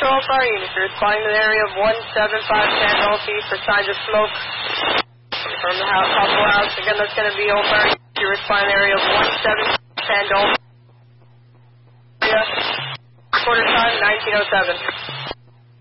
all fire units. You're responding to the area of 175 Pandolfi for signs of smoke from the house, possible house. Again, that's going to be all fire units. You're responding to the area of 175 Pandolfi. Quarter time, 1907.